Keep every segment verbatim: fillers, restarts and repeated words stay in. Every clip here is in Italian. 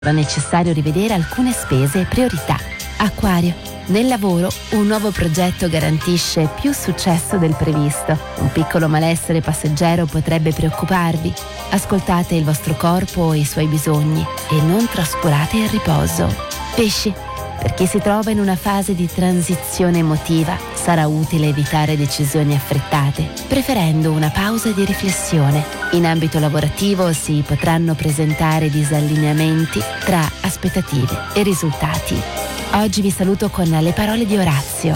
Sarà necessario rivedere alcune spese e priorità. Acquario. Nel lavoro, un nuovo progetto garantisce più successo del previsto. Un piccolo malessere passeggero potrebbe preoccuparvi. Ascoltate il vostro corpo e i suoi bisogni e non trascurate il riposo. Pesci. Per chi si trova in una fase di transizione emotiva, sarà utile evitare decisioni affrettate, preferendo una pausa di riflessione. In ambito lavorativo si potranno presentare disallineamenti tra aspettative e risultati. Oggi vi saluto con le parole di Orazio.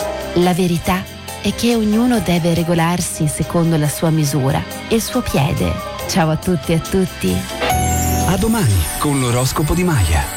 La verità è che ognuno deve regolarsi secondo la sua misura e il suo piede. Ciao a tutti e a tutti. A domani con l'oroscopo di Maya.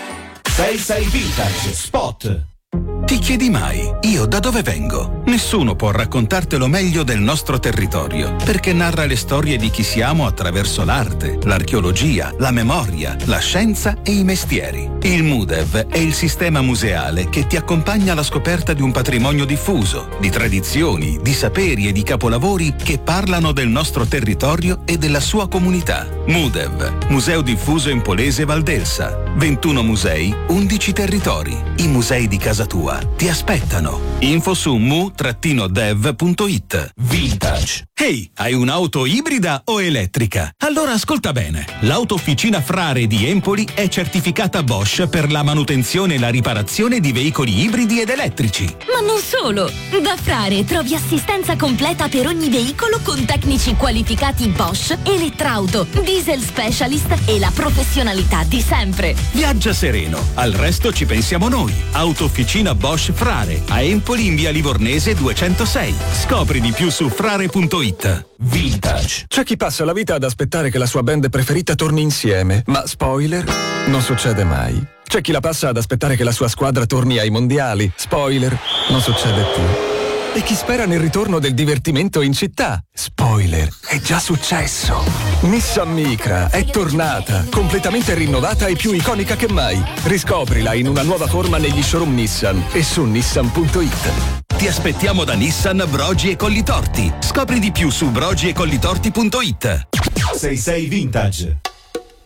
sei sei Vintage Spot. Ti chiedi mai, io da dove vengo? Nessuno può raccontartelo meglio del nostro territorio, perché narra le storie di chi siamo attraverso l'arte, l'archeologia, la memoria, la scienza e i mestieri. Il MUDEV è il sistema museale che ti accompagna alla scoperta di un patrimonio diffuso, di tradizioni, di saperi e di capolavori che parlano del nostro territorio e della sua comunità. MUDEV, Museo diffuso in Polese e Valdelsa. ventuno musei, undici territori. I musei di casa tua ti aspettano. Info su mu dev punto it. Vintage. Ehi, hai un'auto ibrida o elettrica? Allora ascolta bene. L'autofficina Frare di Empoli è certificata Bosch per la manutenzione e la riparazione di veicoli ibridi ed elettrici. Ma non solo! Da Frare trovi assistenza completa per ogni veicolo con tecnici qualificati Bosch, Elettrauto, Diesel Specialist e la professionalità di sempre. Viaggia sereno, al resto ci pensiamo noi. Autofficina Bosch Frare, a Empoli in via Livornese duecentosei. Scopri di più su frare punto it. Vintage. C'è chi passa la vita ad aspettare che la sua band preferita torni insieme, ma spoiler, non succede mai. C'è chi la passa ad aspettare che la sua squadra torni ai mondiali, spoiler, non succede più. E chi spera nel ritorno del divertimento in città, spoiler, è già successo. Nissan Micra è tornata, completamente rinnovata e più iconica che mai. Riscoprila in una nuova forma negli showroom Nissan e su nissan punto it. Ti aspettiamo da Nissan Brogi e Collitorti. Scopri di più su brogi e collitorti punto it. sei sei Vintage.